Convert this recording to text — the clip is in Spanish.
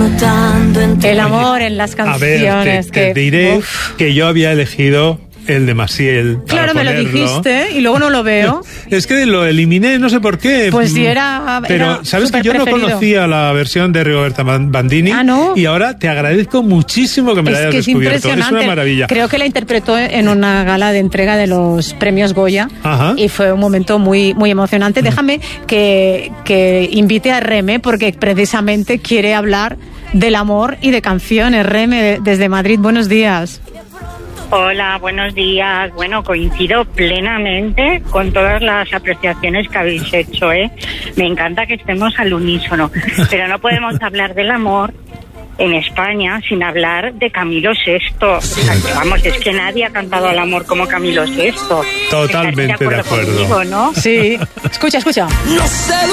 El amor en las canciones. A ver, te diré que yo había elegido el de Maciel. Claro, me lo dijiste y luego no lo veo. Es que lo eliminé, no sé por qué. Pues sí, era. Pero sabes que yo no conocía la versión de Rigoberta Bandini. Ah, ¿no? Y ahora te agradezco muchísimo que me la hayas descubierto. Es impresionante. Es una maravilla. Creo que la interpretó en una gala de entrega de los premios Goya. Ajá. Y fue un momento muy, muy emocionante. Déjame que invite a Reme, porque precisamente quiere hablar del amor y de canciones. Reme, desde Madrid, buenos días. Hola, buenos días. Bueno, coincido plenamente con todas las apreciaciones que habéis hecho, ¿eh? Me encanta que estemos al unísono, pero no podemos hablar del amor en España sin hablar de Camilo VI. O sea, que, vamos, es que nadie ha cantado al amor como Camilo VI. Totalmente de acuerdo. Conmigo, ¿no? Sí. Escucha.